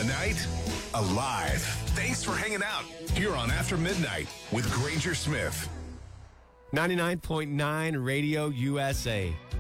night alive. Thanks for hanging out here on After Midnight with Granger Smith. 99.9 Radio USA.